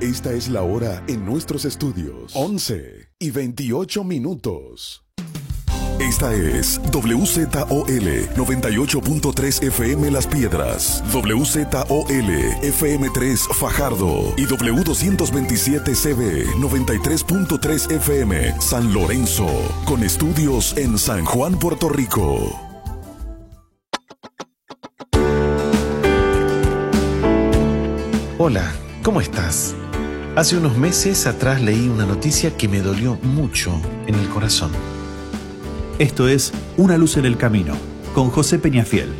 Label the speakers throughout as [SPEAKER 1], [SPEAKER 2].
[SPEAKER 1] Esta es la hora en nuestros estudios. 11:28. Esta es WZOL 98.3 FM Las Piedras, WZOL FM3 Fajardo y W227CB 93.3 FM San Lorenzo, con estudios en San Juan, Puerto Rico.
[SPEAKER 2] Hola, ¿cómo estás? Hace unos meses atrás leí una noticia que me dolió mucho en el corazón.
[SPEAKER 3] Esto es Una luz en el camino, con José Peñafiel.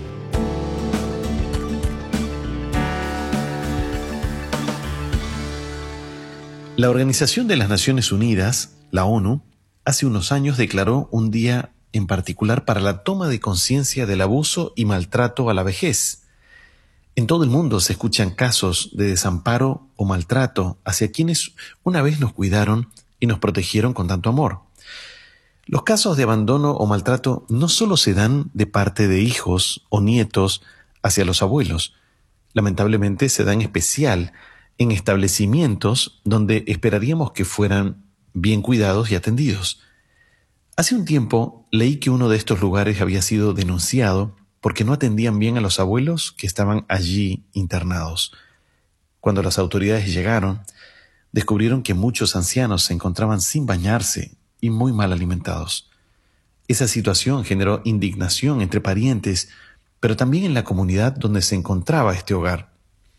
[SPEAKER 2] La Organización de las Naciones Unidas, la ONU, hace unos años declaró un día en particular para la toma de conciencia del abuso y maltrato a la vejez. En todo el mundo se escuchan casos de desamparo o maltrato hacia quienes una vez nos cuidaron y nos protegieron con tanto amor. Los casos de abandono o maltrato no solo se dan de parte de hijos o nietos hacia los abuelos. Lamentablemente se dan en especial en establecimientos donde esperaríamos que fueran bien cuidados y atendidos. Hace un tiempo leí que uno de estos lugares había sido denunciado porque no atendían bien a los abuelos que estaban allí internados. Cuando las autoridades llegaron, descubrieron que muchos ancianos se encontraban sin bañarse y muy mal alimentados. Esa situación generó indignación entre parientes, pero también en la comunidad donde se encontraba este hogar.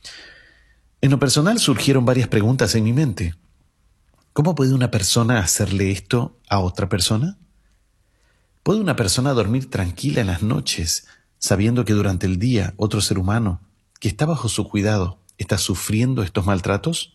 [SPEAKER 2] En lo personal surgieron varias preguntas en mi mente. ¿Cómo puede una persona hacerle esto a otra persona? ¿Puede una persona dormir tranquila en las noches, sabiendo que durante el día otro ser humano que está bajo su cuidado está sufriendo estos maltratos?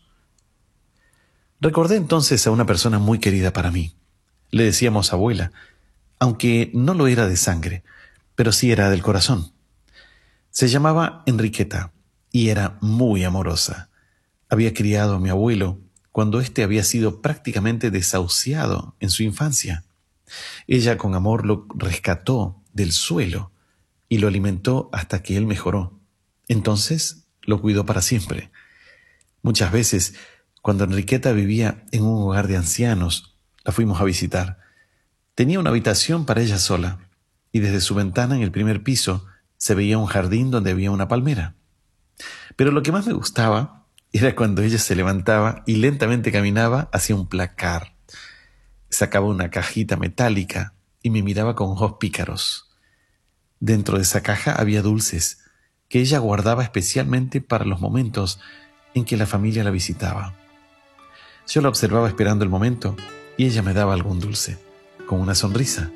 [SPEAKER 2] Recordé entonces a una persona muy querida para mí. Le decíamos abuela, aunque no lo era de sangre, pero sí era del corazón. Se llamaba Enriqueta y era muy amorosa. Había criado a mi abuelo cuando éste había sido prácticamente desahuciado en su infancia. Ella con amor lo rescató del suelo y lo alimentó hasta que él mejoró. Entonces lo cuidó para siempre. Muchas veces, cuando Enriqueta vivía en un hogar de ancianos, la fuimos a visitar. Tenía una habitación para ella sola, y desde su ventana en el primer piso se veía un jardín donde había una palmera. Pero lo que más me gustaba era cuando ella se levantaba y lentamente caminaba hacia un placar. Sacaba una cajita metálica y me miraba con ojos pícaros. Dentro de esa caja había dulces que ella guardaba especialmente para los momentos en que la familia la visitaba. Yo la observaba esperando el momento y ella me daba algún dulce, con una sonrisa.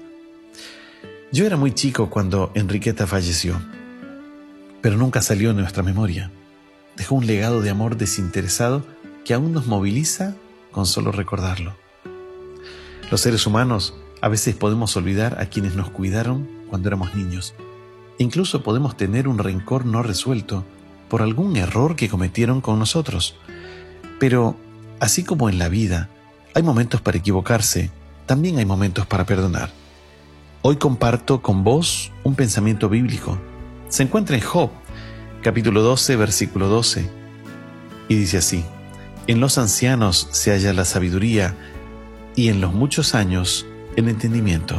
[SPEAKER 2] Yo era muy chico cuando Enriqueta falleció, pero nunca salió en nuestra memoria. Dejó un legado de amor desinteresado que aún nos moviliza con solo recordarlo. Los seres humanos a veces podemos olvidar a quienes nos cuidaron cuando éramos niños. Incluso podemos tener un rencor no resuelto por algún error que cometieron con nosotros. Pero, así como en la vida hay momentos para equivocarse, también hay momentos para perdonar. Hoy comparto con vos un pensamiento bíblico. Se encuentra en Job, capítulo 12, versículo 12, y dice así: En los ancianos se halla la sabiduría, y en los muchos años el entendimiento.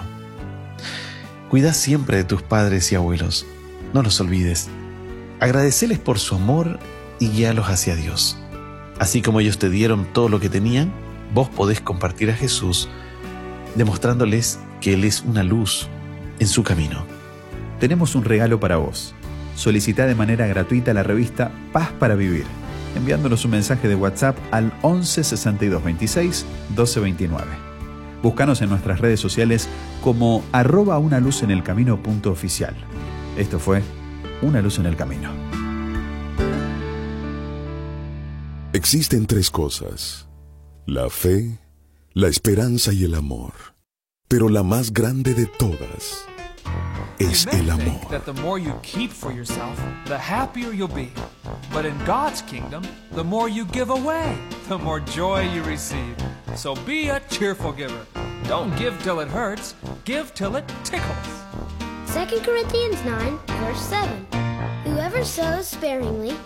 [SPEAKER 2] Cuida siempre de tus padres y abuelos. No los olvides. Agradeceles por su amor y guíalos hacia Dios. Así como ellos te dieron todo lo que tenían, vos podés compartir a Jesús, demostrándoles que Él es una luz en su camino.
[SPEAKER 3] Tenemos un regalo para vos. Solicita de manera gratuita la revista Paz para Vivir, enviándonos un mensaje de WhatsApp al 11 62 26 12 29. Búscanos en nuestras redes sociales como @unaluzenelcamino.oficial. Esto fue Una Luz en el Camino.
[SPEAKER 1] Existen tres cosas: la fe, la esperanza y el amor. Pero la más grande de todas es el amor.
[SPEAKER 4] That the more you keep for yourself, the happier you'll be. But in God's kingdom, the more you give away, the more joy you receive. So be a cheerful giver. Don't give till it hurts. Give till it tickles.
[SPEAKER 5] 2 Corinthians 9, verse 7. Whoever sows sparingly